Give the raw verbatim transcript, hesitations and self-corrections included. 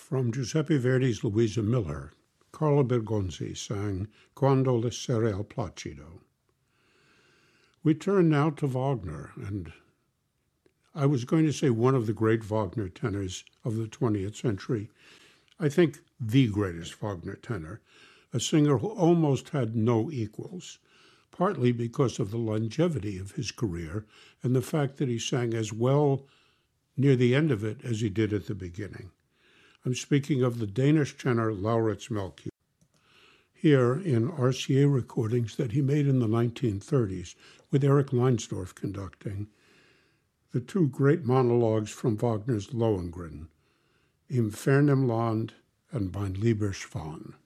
From Giuseppe Verdi's Luisa Miller, Carlo Bergonzi sang Quando le sere al placido. We turn now to Wagner, and I was going to say one of the great Wagner tenors of the twentieth century. I think the greatest Wagner tenor, a singer who almost had no equals, partly because of the longevity of his career and the fact that he sang as well near the end of it as he did at the beginning. I'm speaking of the Danish tenor Lauritz Melchior. Here in R C A recordings that he made in the nineteen thirties with Eric Leinsdorf conducting, the two great monologues from Wagner's Lohengrin, Im fernen Land and Mein lieber Schwan.